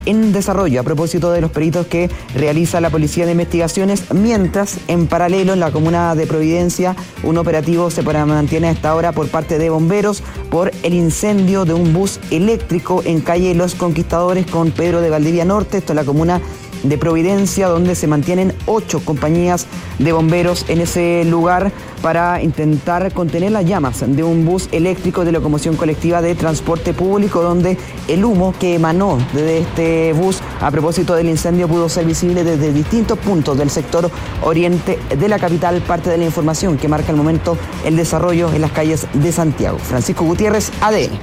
en desarrollo a propósito de los peritos que realiza la Policía de Investigaciones, mientras en paralelo en la comuna de Providencia un operativo se mantiene a esta hora por parte de bomberos por el incendio de un bus eléctrico en calle Los Conquistadores con Pedro de Valdivia Norte, esto es la comuna de Providencia, donde se mantienen 8 compañías de bomberos en ese lugar para intentar contener las llamas de un bus eléctrico de locomoción colectiva de transporte público, donde el humo que emanó de este bus a propósito del incendio pudo ser visible desde distintos puntos del sector oriente de la capital, parte de la información que marca el momento el desarrollo en las calles de Santiago. Francisco Gutiérrez, ADN.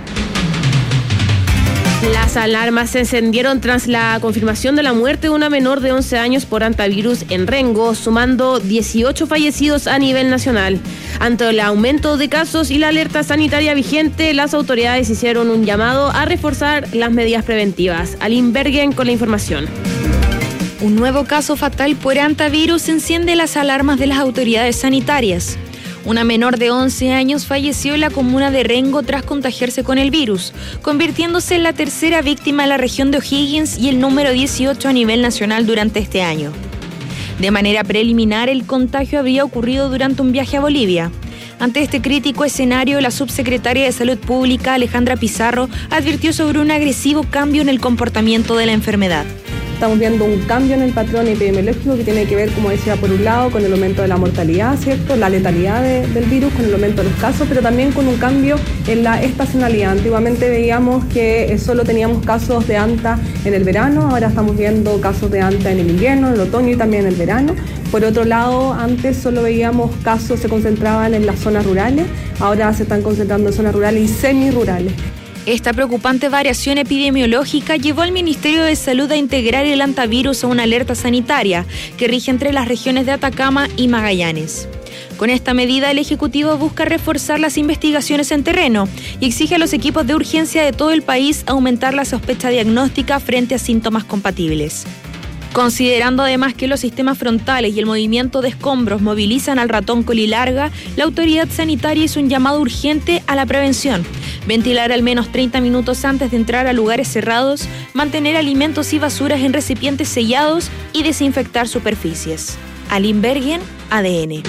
Las alarmas se encendieron tras la confirmación de la muerte de una menor de 11 años por hantavirus en Rengo, sumando 18 fallecidos a nivel nacional. Ante el aumento de casos y la alerta sanitaria vigente, las autoridades hicieron un llamado a reforzar las medidas preventivas. Aline Bergen con la información. Un nuevo caso fatal por hantavirus enciende las alarmas de las autoridades sanitarias. Una menor de 11 años falleció en la comuna de Rengo tras contagiarse con el virus, convirtiéndose en la tercera víctima en la región de O'Higgins y el número 18 a nivel nacional durante este año. De manera preliminar, el contagio habría ocurrido durante un viaje a Bolivia. Ante este crítico escenario, la subsecretaria de Salud Pública, Alejandra Pizarro, advirtió sobre un agresivo cambio en el comportamiento de la enfermedad. Estamos viendo un cambio en el patrón epidemiológico que tiene que ver, como decía, por un lado con el aumento de la mortalidad, ¿cierto?, la letalidad del virus, con el aumento de los casos, pero también con un cambio en la estacionalidad. Antiguamente veíamos que solo teníamos casos de anta en el verano, ahora estamos viendo casos de anta en el invierno, en el otoño y también en el verano. Por otro lado, antes solo veíamos casos, se concentraban en las zonas rurales, ahora se están concentrando en zonas rurales y semirurales. Esta preocupante variación epidemiológica llevó al Ministerio de Salud a integrar el hantavirus a una alerta sanitaria que rige entre las regiones de Atacama y Magallanes. Con esta medida, el Ejecutivo busca reforzar las investigaciones en terreno y exige a los equipos de urgencia de todo el país aumentar la sospecha diagnóstica frente a síntomas compatibles. Considerando además que los sistemas frontales y el movimiento de escombros movilizan al ratón colilarga, la autoridad sanitaria hizo un llamado urgente a la prevención. Ventilar al menos 30 minutos antes de entrar a lugares cerrados, mantener alimentos y basuras en recipientes sellados y desinfectar superficies. Aline Bergen, ADN.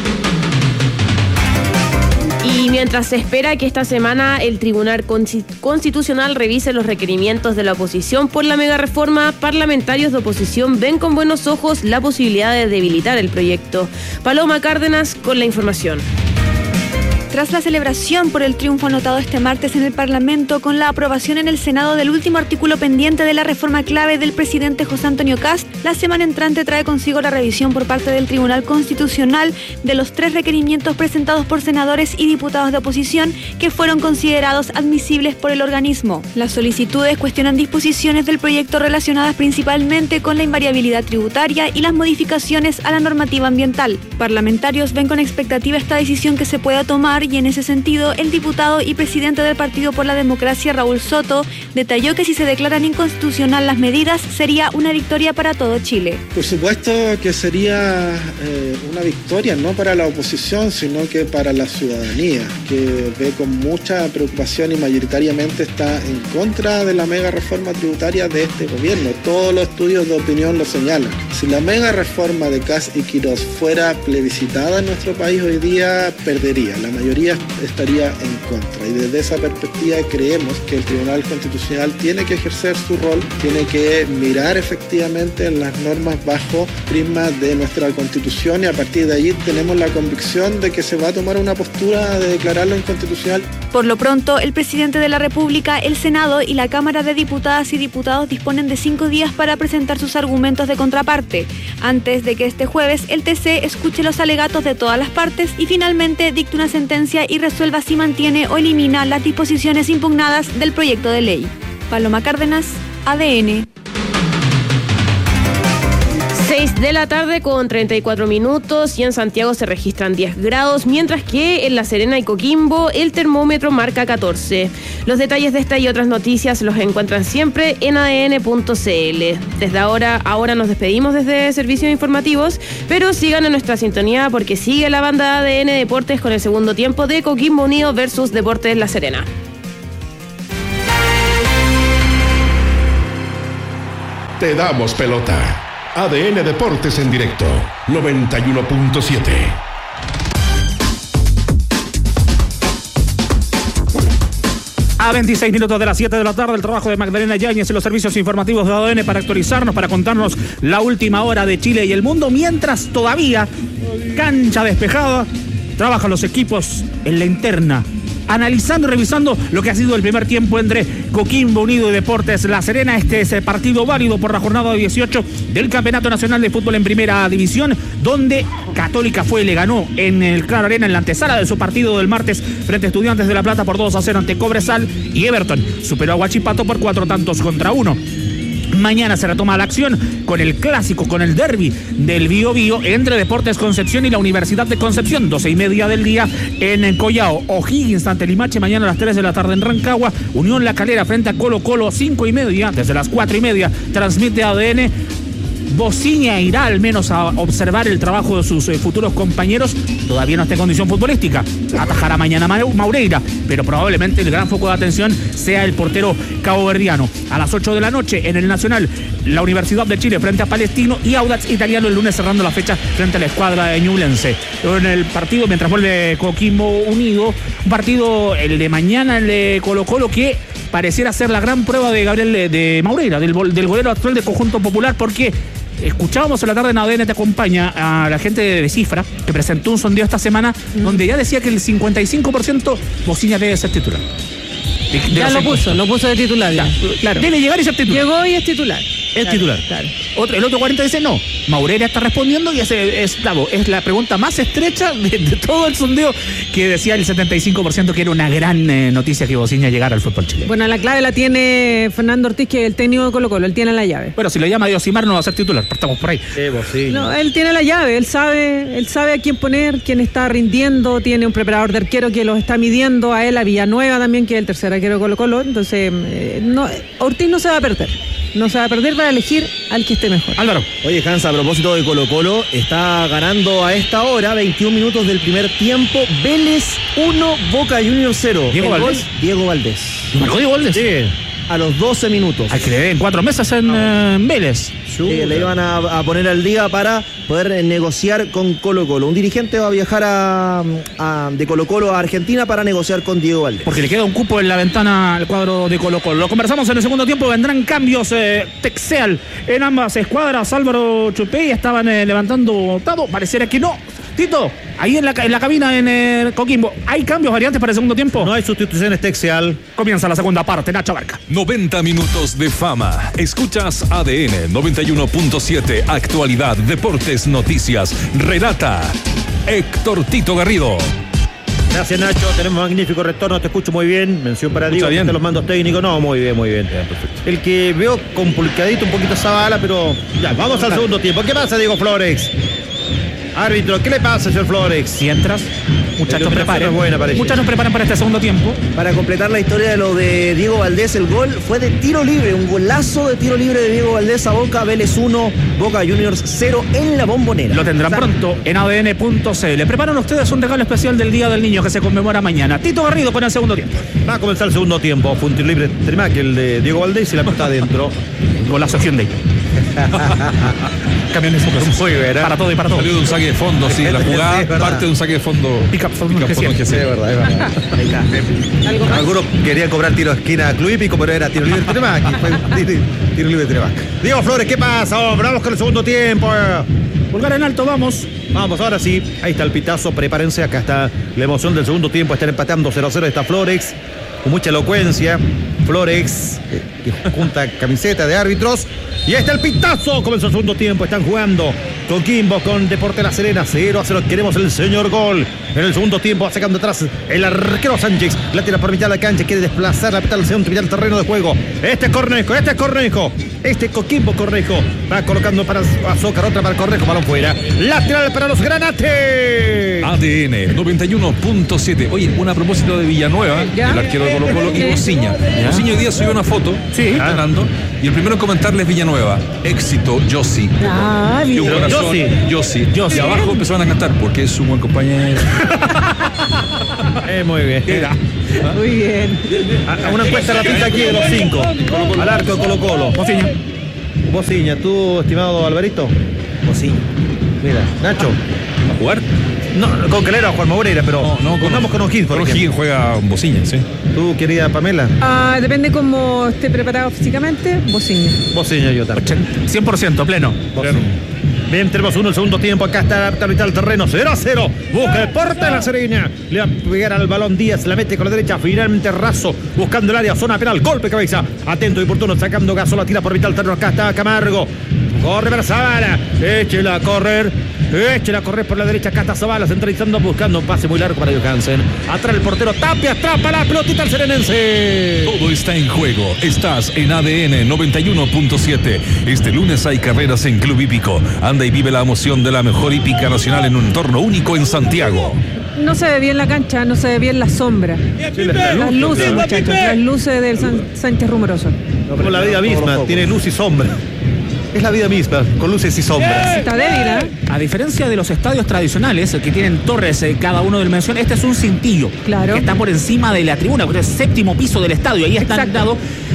Y mientras se espera que esta semana el Tribunal Constitucional revise los requerimientos de la oposición por la megareforma, parlamentarios de oposición ven con buenos ojos la posibilidad de debilitar el proyecto. Paloma Cárdenas con la información. Tras la celebración por el triunfo anotado este martes en el Parlamento con la aprobación en el Senado del último artículo pendiente de la reforma clave del presidente José Antonio Kast, la semana entrante trae consigo la revisión por parte del Tribunal Constitucional de los 3 requerimientos presentados por senadores y diputados de oposición que fueron considerados admisibles por el organismo. Las solicitudes cuestionan disposiciones del proyecto relacionadas principalmente con la invariabilidad tributaria y las modificaciones a la normativa ambiental. Parlamentarios ven con expectativa esta decisión que se pueda tomar y en ese sentido el diputado y presidente del Partido por la Democracia, Raúl Soto, detalló que si se declaran inconstitucional las medidas sería una victoria para todo Chile. Por supuesto que sería una victoria no para la oposición, sino que para la ciudadanía, que ve con mucha preocupación y mayoritariamente está en contra de la mega reforma tributaria de este gobierno. Todos los estudios de opinión lo señalan. Si la mega reforma de Kast y Quirós fuera plebiscitada en nuestro país hoy día, perdería. La mayoría estaría en contra y desde esa perspectiva creemos que el Tribunal Constitucional tiene que ejercer su rol, tiene que mirar efectivamente en las normas bajo prisma de nuestra Constitución y a partir de allí tenemos la convicción de que se va a tomar una postura de declararlo inconstitucional. Por lo pronto, el presidente de la República, el Senado y la Cámara de Diputadas y Diputados disponen de 5 días para presentar sus argumentos de contraparte, antes de que este jueves el TC escuche los alegatos de todas las partes y finalmente dicte una sentencia y resuelva si mantiene o elimina las disposiciones impugnadas del proyecto de ley. Paloma Cárdenas, ADN. 6 de la tarde con 34 minutos y en Santiago se registran 10 grados, mientras que en La Serena y Coquimbo el termómetro marca 14. Los detalles de esta y otras noticias los encuentran siempre en adn.cl. Desde ahora nos despedimos desde Servicios Informativos, pero sigan en nuestra sintonía porque sigue la banda ADN Deportes con el segundo tiempo de Coquimbo Unido versus Deportes La Serena. te damos pelota. ADN Deportes en directo, 91.7. A 26 minutos de las 7 de la tarde, el trabajo de Magdalena Yáñez en los servicios informativos de ADN para actualizarnos, para contarnos la última hora de Chile y el mundo, mientras todavía, cancha despejada, trabajan los equipos en la interna, analizando y revisando lo que ha sido el primer tiempo entre Coquimbo Unido y Deportes La Serena. Este es el partido válido por la jornada 18 del Campeonato Nacional de Fútbol en Primera División, donde Católica fue y le ganó en el Claro Arena en la antesala de su partido del martes frente a Estudiantes de La Plata por 2-0 ante Cobresal, y Everton superó a Huachipato por 4-1. Mañana se retoma la acción con el clásico, con el derbi del Biobío entre Deportes Concepción y la Universidad de Concepción, 12:30 del día en Collao. O'Higgins ante Limache mañana a las 3 de la tarde en Rancagua. Unión La Calera frente a Colo Colo, 5:30, desde las 4:30 transmite ADN. Bociña irá al menos a observar el trabajo de sus futuros compañeros. Todavía no está en condición futbolística. Atajará mañana Maureira, pero probablemente el gran foco de atención sea el portero caboverdiano. A las 8 de la noche en el Nacional, la Universidad de Chile frente a Palestino y Audax Italiano el lunes cerrando la fecha frente a la escuadra de Ñublense. En el partido, mientras vuelve Coquimbo Unido, un partido, el de mañana, el de Colo Colo, que pareciera ser la gran prueba de Gabriel de Maureira, del golero actual del Conjunto Popular, porque escuchábamos en la tarde en ADN Te Acompaña a la gente de Cifra, que presentó un sondeo esta semana donde ya decía que el 55% Bociña debe ser titular. Ya lo puso de titular. Ya. Claro. Debe llegar y ser titular. Llegó y es titular. Es titular. Claro. El otro 40 dice no. Maureira está respondiendo y es la pregunta más estrecha de todo el sondeo, que decía el 75% que era una gran noticia que Bociña llegara al fútbol chileno. Bueno, la clave la tiene Fernando Ortiz, que es el técnico de Colo Colo. Él tiene la llave. Bueno, si lo llama Diosimar no va a ser titular, partamos por ahí. No, él tiene la llave, él sabe a quién poner, quién está rindiendo, tiene un preparador de arquero que los está midiendo, a él, a Villanueva también, que es el tercer arquero de Colo Colo. Entonces, Ortiz no se va a perder. No se va a perder para elegir al que esté mejor. Álvaro. Oye, Hans, a propósito de Colo Colo, está ganando a esta hora, 21 minutos del primer tiempo, Vélez 1, Boca Juniors 0. Diego Valdés. Diego Valdés. ¿Marcó Diego Valdés? Sí, a los 12 minutos. Hay que le den 4 meses en Vélez. Sí, le iban a poner al día para poder negociar con Colo Colo. Un dirigente va a viajar de Colo Colo a Argentina para negociar con Diego Valdés. Porque le queda un cupo en la ventana al cuadro de Colo Colo. Lo conversamos en el segundo tiempo. Vendrán cambios Texeal en ambas escuadras. Álvaro Chupey estaban levantando Tado. Pareciera que no. Tito, ahí en la cabina en Coquimbo, ¿hay cambios, variantes para el segundo tiempo? No hay sustituciones, Texeal. Comienza la segunda parte, Nacho Barca. 90 minutos de fama. Escuchas ADN 91.7, actualidad, deportes, noticias. Relata Héctor Tito Garrido. Gracias, Nacho. Tenemos magnífico retorno. Te escucho muy bien. Mención para Diego. De los mandos técnicos. No, muy bien, muy bien. Perfecto. El que veo complicadito un poquito Zavala, pero ya, vamos al segundo tiempo. ¿Qué pasa, Diego Flores? Árbitro, ¿qué le pasa, señor Flores? Si entras, muchachos, preparen. Muchachos, preparan para este segundo tiempo. Para completar la historia de lo de Diego Valdés, el gol fue de tiro libre, un golazo de tiro libre de Diego Valdés a Boca. Vélez 1, Boca Juniors 0 en la Bombonera. Lo tendrán pronto en ADN.cl. Preparan ustedes un regalo especial del Día del Niño que se conmemora mañana. Tito Garrido con el segundo tiempo. Va a comenzar el segundo tiempo. Fue un tiro libre que el de Diego Valdés y la pelota adentro. Golazo Hyundai. Camiones muy bien, para todo y para todo. Salió de un saque de fondo, sí, la jugada parte de un saque de fondo. Pick-up fondo, es verdad. Algunos querían cobrar tiro de esquina a Club Hípico, pero era tiro libre de Tremac. Tiro libre de Tremac. Diego Flores, ¿qué pasa, hombre? Vamos con el segundo tiempo. Pulgar en alto, vamos. Vamos, ahora sí. Ahí está el pitazo, prepárense. Acá está la emoción del segundo tiempo. Están empatando 0-0. Está Flores, con mucha elocuencia. Flores, que junta camiseta de árbitros. Y ahí está el pitazo. Comenzó el segundo tiempo. Están jugando Coquimbo con Deportes La Serena. 0-0. Queremos el señor gol. En el segundo tiempo va sacando atrás el arquero Sánchez. La tira por mitad de la cancha. Quiere desplazar la pelota al centro, mitad del terreno de juego. Este es Cornejo. Este Coquimbo Cornejo. Va colocando para Azócar. Otra para Cornejo. Balón fuera. Lateral para los Granates. ADN 91.7. Oye, a propósito de Villanueva, el arquero de Colo Colo, y Bociña. Bociña hoy día subió una foto. Sí. Ganando. Y el primero en comentarle es Villanueva. Éxito, Yossi. Yossi. Y abajo empezaron a cantar porque es un buen compañero. Muy bien. Muy bien. A una encuesta rapidita aquí de los 5. Al arco de Colo Colo. Bociña, ¿tú, estimado Alvarito? Bociña. Mira, Nacho. ¿A jugar? No, con Calera o Juan Moreira, pero contamos con O'Higgins. Con O'Higgins juega Bociña, sí. ¿Tú, querida Pamela? Depende cómo esté preparado físicamente, Bociña. Bociña, yo también. 100%, pleno. Bien, tenemos uno el segundo tiempo. Acá está la mitad del terreno. 0-0. Busca el porte de la Serena. Le va a pegar al balón Díaz. La mete con la derecha. Finalmente Razo. Buscando el área. Zona penal. Golpe cabeza. Atento y oportuno. Sacando Gasola. Tira por mitad del terreno. Acá está Camargo. Corre para Zavala. Échela a correr. Échela a correr por la derecha. Acá está Zavala. Centralizando. Buscando un pase muy largo para Johansen. Atrás el portero. Tapia. Atrapa la pelotita al serenense. Todo está en juego. Estás en ADN 91.7. Este lunes hay carreras en Club Hípico. Anda y vive la emoción de la mejor hípica nacional en un entorno único en Santiago. No se ve bien la cancha, no se ve bien la sombra. Sí, las luces, muchachos, las luces del Sánchez Rumoroso. Como la vida misma, tiene luz y sombra. Es la vida misma, con luces y sombras. Está débil, ¿eh? A diferencia de los estadios tradicionales, que tienen torres cada uno de dimensión, este es un cintillo. Claro. Que está por encima de la tribuna, que es el séptimo piso del estadio. Ahí está dado.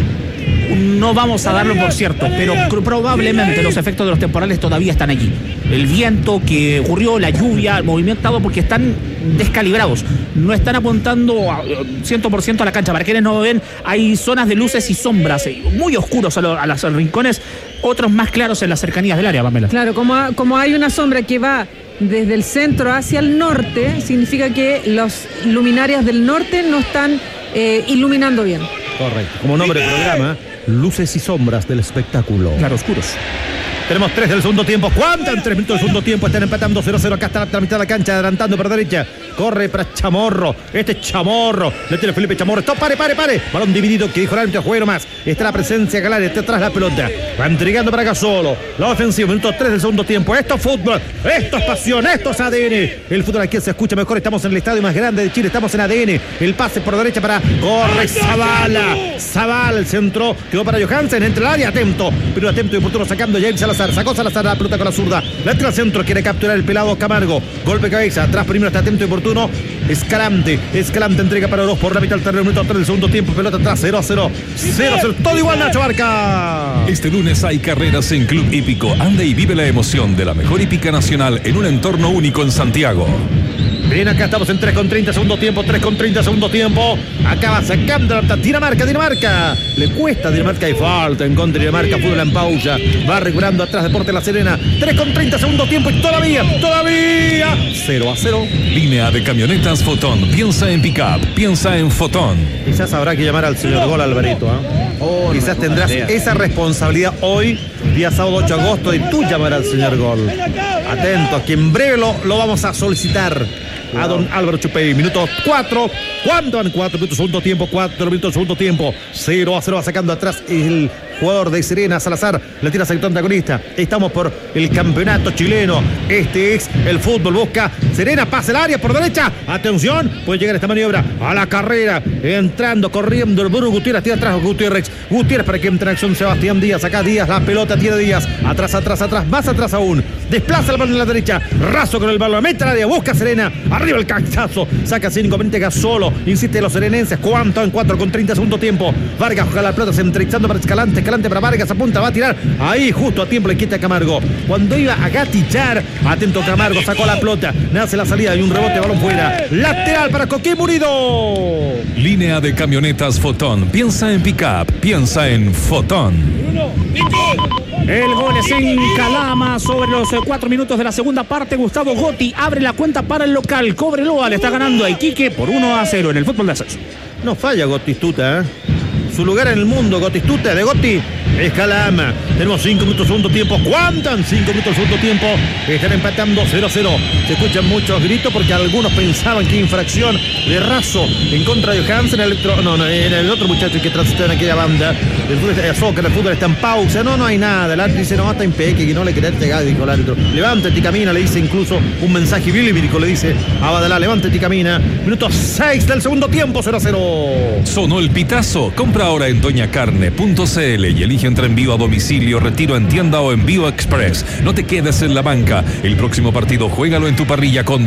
No vamos a darlo por cierto, pero probablemente los efectos de los temporales todavía están allí. El viento que ocurrió, la lluvia, el movimiento, porque están descalibrados. No están apuntando 100% a la cancha. Para quienes no ven, hay zonas de luces y sombras muy oscuros a los rincones, otros más claros en las cercanías del área, Pamela. Claro, como hay una sombra que va desde el centro hacia el norte, significa que los luminarias del norte no están iluminando bien. Correcto. Como nombre del programa, luces y sombras del espectáculo. Claroscuros. Tenemos 3 del segundo tiempo. ¿Cuántan? 3 minutos del segundo tiempo. Están empatando 0-0. Acá está la mitad de la cancha, adelantando por derecha. Corre para Chamorro. Chamorro. Le tiene Felipe Chamorro. Stop, pare. Balón dividido que dijo el árbitro, juego más. Está la presencia Galán, está atrás la pelota. Va entregando para Gasolo. La ofensiva, minuto 3 del segundo tiempo. Esto es fútbol. Esto es pasión. Esto es ADN. El fútbol aquí se escucha mejor. Estamos en el estadio más grande de Chile. Estamos en ADN. El pase por derecha para corre Zavala. Zavala, el centro. Quedó para Johansen. Entre el área. Atento. Pero atento y oportuno sacando James Salazar. Sacó Salazar la pelota con la zurda. La entra al centro. Quiere capturar el pelado Camargo. Golpe cabeza. Atrás primero está atento y oportuno. Escalante entrega para Oroz por la mitad del terreno. Minuto 3 del segundo tiempo. Pelota atrás. 0-0. Todo igual, Nacho Barca. Este lunes hay carreras en Club Hípico. Anda y vive la emoción de la mejor hípica nacional en un entorno único en Santiago. Bien, acá estamos en 3:30 segundo tiempo. 3:30 segundo tiempo. Acaba sacando Dinamarca. Le cuesta a Dinamarca y falta en contra de Dinamarca. Fútbol en pausa. Va recuperando atrás Deportes La Serena. 3:30 segundo tiempo y todavía 0-0. Línea de camionetas Fotón. Piensa en pick-up. Piensa en Fotón. Quizás habrá que llamar al señor Gol, Alvarito. Quizás tendrás esa responsabilidad hoy, día sábado 8 de agosto, de tú llamar al señor Gol. Atento, que en breve lo vamos a solicitar a don Álvaro Chupey. Minuto 4. ¿Cuánto van? 4 minutos segundo tiempo. 4 minutos segundo tiempo. 0-0 va sacando atrás el jugador de Serena, Salazar. Le tira sector antagonista. Estamos por el campeonato chileno. Este es el fútbol. Busca Serena, pasa el área por derecha. Atención, puede llegar esta maniobra a la carrera. Entrando, corriendo el Bruno Gutiérrez. Tira atrás Gutiérrez para que entre en acción Sebastián Díaz. Acá Díaz, la pelota tiene Díaz. Atrás, más atrás aún. Desplaza el balón en la derecha. Razo con el balón. Mete al área. Busca Serena. Arriba el cachazo. Saca 5 Gasolo. Insiste los serenenses. ¿Cuánto? En 4:30 segundo tiempo. Vargas juega la pelota centralizando para Escalante para Vargas. Apunta, va a tirar. Ahí justo a tiempo le quita a Camargo. Cuando iba a gatillar. Atento Camargo. Sacó la pelota. Nace la salida y un rebote. Balón fuera. Lateral para Coquín Murido. Línea de camionetas Fotón. Piensa en pick-up. Piensa en Fotón. El gol es en Calama sobre los 4 minutos de la segunda parte. Gustavo Gotti abre la cuenta para el local. Cobreloa le está ganando a Iquique por 1-0 en el fútbol de ascenso. No falla Gotistuta, ¿eh? Su lugar en el mundo, Gotistuta, de Gotti es Calama. Tenemos 5 minutos segundo tiempo. ¿Cuántan? 5 minutos segundo tiempo. Están empatando 0-0. Se escuchan muchos gritos porque algunos pensaban que infracción de Razo en contra de Johansen. Era el otro muchacho que transitó en aquella banda. El fútbol está en pausa. No hay nada. El árbitro dice, no, está impeque, que no le quería pegar, dijo el árbitro. Levántate y camina, le dice incluso un mensaje bíblico, le dice a Badalá, levántate y camina. Minuto 6 del segundo tiempo, 0-0. Sonó el pitazo. Compra ahora en doñacarne.cl y elige entre envío a domicilio, retiro en tienda o envío express. No te quedes en la banca. El próximo partido juégalo en tu parrilla con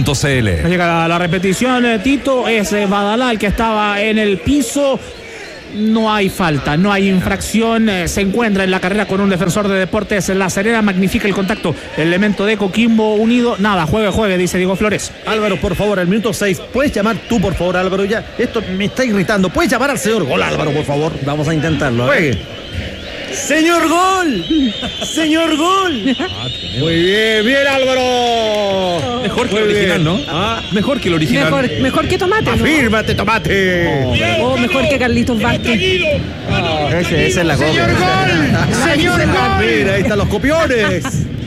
doñacarne.cl. Llega la repetición, Tito. Es Badalá el que estaba en el piso. No hay falta, no hay infracción. Se encuentra en la carrera con un defensor de Deportes La Serena. Magnifica el contacto. Elemento de Coquimbo Unido. Nada, juegue, dice Diego Flores. Álvaro, por favor, al minuto 6. ¿Puedes llamar tú, por favor, Álvaro? Ya, esto me está irritando. ¿Puedes llamar al señor Gol, Álvaro, por favor? Vamos a intentarlo. Juegue. ¡Señor Gol! ¡Señor Gol! Muy bien, Álvaro. Mejor que el original, ¿no? Mejor que el original. Mejor que Tomate, ¿no? Afírmate, Tomate. O mejor que Carlitos Vázquez. Esa es la copia. ¡Señor Gol! ¡Señor Gol! Mira, ahí están los copiones.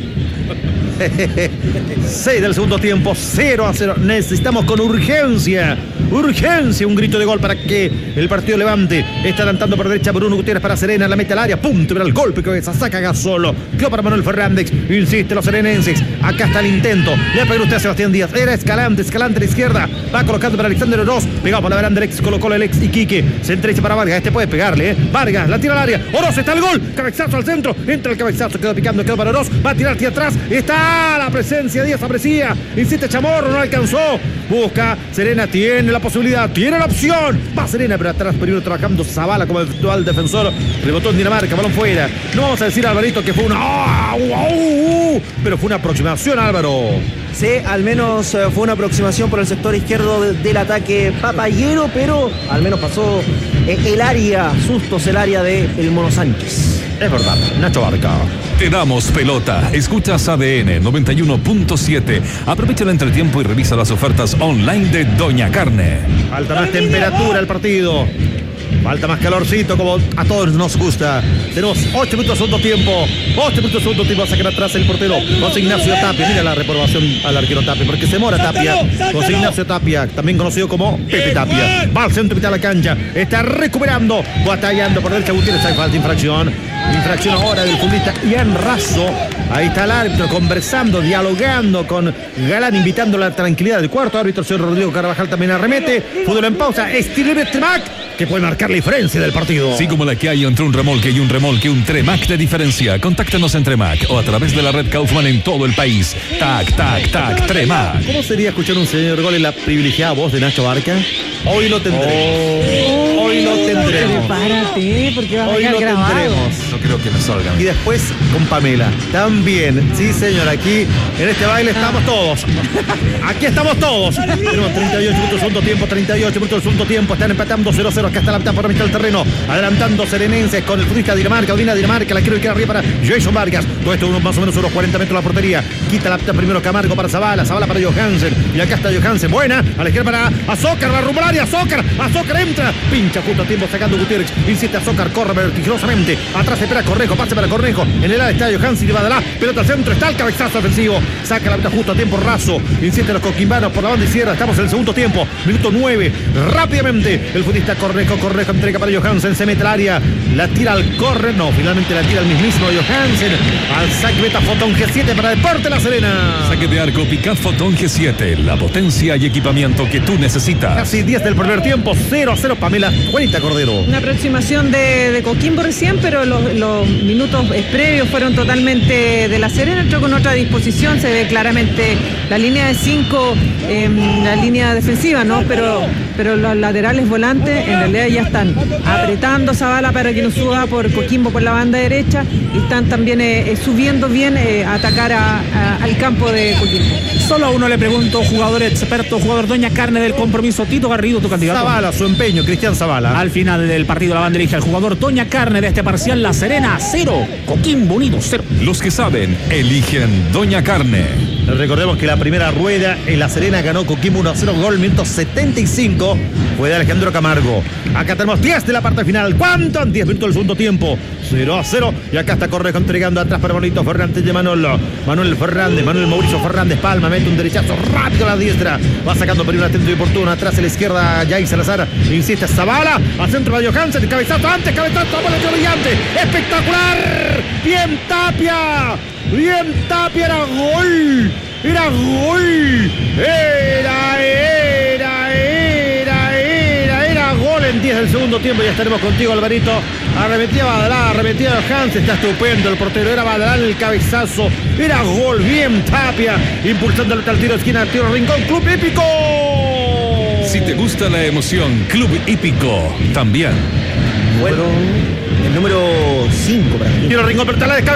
6 del segundo tiempo, 0-0. Necesitamos con urgencia, un grito de gol para que el partido levante. Está adelantando por derecha Bruno Gutiérrez para Serena, la mete al área, punto, pero el golpe que saca Gasolo. Quedó para Manuel Fernández, insiste los serenenses. Acá está el intento, le pegó usted a Sebastián Díaz. Era Escalante a la izquierda, va colocando para Alexander Oroz, pegado por la veranda del ex Colo-Colo, el ex Iquique. Se entrecha para Vargas, este puede pegarle, Vargas, la tira al área, Oroz, está el gol, cabezazo al centro, entra el cabezazo, quedó picando, quedó para Oroz, va a tirar hacia atrás, está la presencia, Díaz aprecia, insiste Chamorro, no alcanzó, busca, Serena tiene la posibilidad, tiene la opción, va Serena, pero atrás primero trabajando Zavala como virtual defensor, rebotó en Dinamarca, balón fuera. No vamos a decir, Alvarito, que fue una pero fue una aproximación, Álvaro. Sí, al menos fue una aproximación por el sector izquierdo del ataque papayero, pero al menos pasó el área, sustos el área del Mono Sánchez. Es verdad, Nacho Barca. Te damos pelota. Escuchas ADN 91.7. Aprovecha el entretiempo y revisa las ofertas online de Doña Carne. Falta más temperatura el partido. Falta más calorcito, como a todos nos gusta. Tenemos 8 minutos segundo tiempo. 8 minutos segundo tiempo. Va a sacar atrás el portero José Ignacio Tapia. Mira la reprobación al arquero Tapia, porque se mora Tapia. José Ignacio Tapia, también conocido como Pepe Tapia. Va al centro mitad de la cancha. Está recuperando. Batallando por derecha Gutiérrez. Hay falta, infracción. Infracción ahora del futbolista Ian Razo. Ahí está el árbitro conversando, dialogando con Galán, invitando a la tranquilidad del cuarto árbitro. Señor Rodrigo Carvajal también arremete. Fútbol en pausa. Estilo Tremac, que puede marcar la diferencia del partido. Sí, como la que hay entre un remolque, un Tremac de diferencia. Contáctanos en Tremac o a través de la red Kaufman en todo el país. Tac, Tremac. ¿Cómo sería escuchar un señor gol en la privilegiada voz de Nacho Barca? Hoy lo tendremos. Hoy lo tendremos. Prepárate, porque va a Hoy quedar lo grabado. tendremos. No creo que me salgan. Y después con Pamela. También. Sí, señor. Aquí en este baile estamos todos. Aquí estamos todos. Tenemos 38 minutos segundo tiempo. 38 minutos segundo tiempo. Están empatando 0-0. Acá está la mitad por la mitad del terreno. Adelantando Serenenses con el futbolista de Dinamarca. Odina Dinamarca. La quiero ir arriba para Jason Vargas. Todo esto más o menos unos 40 metros de la portería. Quita la mitad primero Camargo para Zavala. Zavala para Johansen. Y acá está Johansen. Buena. A la izquierda para Azócar. Va a rumbo al área. Azócar entra. Pincha justo a tiempo sacando Gutiérrez. Insiste Azócar. Corre vertiginosamente. Atrás espera Cornejo. Pase para Cornejo. En el área está Johansen y va de la pelota al centro. Está el cabezazo ofensivo. Saca la mitad justo a tiempo Razo. Insiste los coquimbanos por la banda izquierda. Estamos en el segundo tiempo. Minuto 9. Rápidamente. El futbolista Cornejo entrega para Johansen. Se mete al área. La tira al corre. No, finalmente la tira al mismísimo Johansen. Al saque meta Fotón G7 para Deporte La Serena. Saque de arco Picat Fotón G7. La potencia y equipamiento que tú necesitas. Casi 10 del primer tiempo. 0-0 Pamela. Juanita Cordero. Una aproximación de Coquimbo recién, pero los minutos previos fueron totalmente de La Serena. Entró con otra disposición. Se ve claramente la línea de 5, la línea defensiva, ¿no? Pero los laterales volantes en realidad ya están apretando Zavala para que no suba por Coquimbo por la banda derecha y están también subiendo bien a atacar al campo de Coquimbo. Solo a uno le pregunto, jugador experto, jugador Doña Carne del compromiso, Tito Garrido, tu candidato. Zavala, su empeño, Cristian Zavala. Al final del partido la banderilla, el jugador Doña Carne de este parcial, La Serena 0, Coquimbo Unido 0. Los que saben, eligen Doña Carne. Recordemos que la primera rueda en La Serena ganó Coquimbo 1-0, gol minuto 75, fue de Alejandro Camargo. Acá tenemos 10 de la parte final. ¿Cuánto? 10 minutos del segundo tiempo. 0-0. Y acá está Correjo entregando atrás para Bonito Fernández de Manuel Fernández, Manuel Mauricio Fernández Palma, mete un derechazo rápido a la diestra. Va sacando por un atento y oportuno. Atrás a la izquierda, Jair Salazar. Insiste Zavala. Al centro va Johansen. Cabezazo antes, cabezazo. Bola brillante. Espectacular. Bien Tapia. Bien Tapia. Era gol. Era gol. Era gol en 10 del segundo tiempo. Ya estaremos contigo, Alvarito. Arremetía Badalá, arremetía Johansen. Está estupendo el portero. Era Badalá el cabezazo. Era gol. Bien Tapia. Impulsando al tiro de esquina. Tiro Rincón. Club Hípico. Si te gusta la emoción, Club Hípico también. El número 5 para mí. Tiro Rincón, pero está la descarga.